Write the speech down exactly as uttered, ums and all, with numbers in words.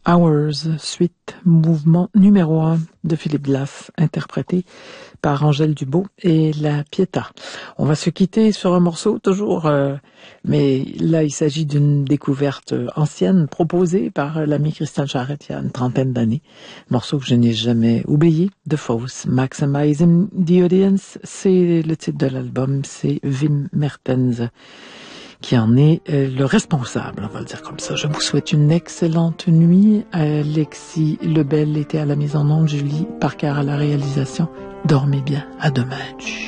Hours, suite mouvement numéro un de Philippe Glass, interprété par Angèle Dubois et la Pietà. On va se quitter sur un morceau toujours, euh, mais là il s'agit d'une découverte ancienne proposée par l'ami Christian Charette il y a une trentaine d'années. Morceau que je n'ai jamais oublié, The Fosse, Maximizing the Audience, c'est le titre de l'album, c'est Wim Mertens qui en est euh, le responsable, on va le dire comme ça. Je vous souhaite une excellente nuit. Alexis Lebel était à la mise en onde, Julie Parker à la réalisation. Dormez bien, à demain.